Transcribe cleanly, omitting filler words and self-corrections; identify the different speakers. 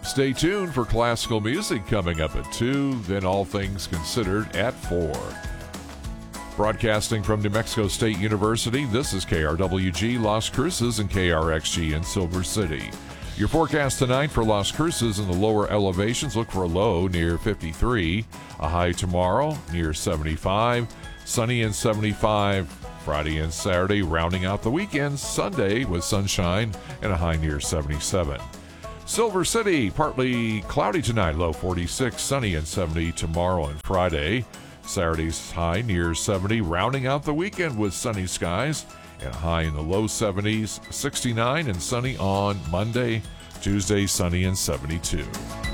Speaker 1: Stay tuned for classical music coming up at 2, then All Things Considered at 4. Broadcasting from New Mexico State University, this is KRWG Las Cruces and KRXG in Silver City. Your forecast tonight for Las Cruces in the lower elevations, look for a low near 53, a high tomorrow near 75, sunny and 75 Friday and Saturday, rounding out the weekend, Sunday with sunshine and a high near 77. Silver City, partly cloudy tonight, low 46, sunny and 70 tomorrow and Friday. Saturday's high near 70, rounding out the weekend with sunny skies and a high in the low 70s, 69 and sunny on Monday, Tuesday sunny and 72.